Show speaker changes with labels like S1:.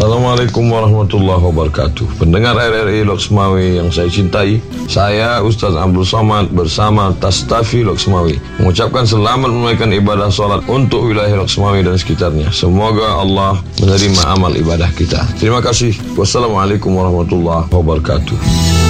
S1: Assalamualaikum warahmatullahi wabarakatuh. Pendengar RRI Loksmawi yang saya cintai, saya Ustaz Abdul Somad bersama Tastafi Loksmawi mengucapkan selamat menunaikan ibadah sholat untuk wilayah Loksmawi dan sekitarnya. Semoga Allah menerima amal ibadah kita. Terima kasih. Wassalamualaikum warahmatullahi wabarakatuh.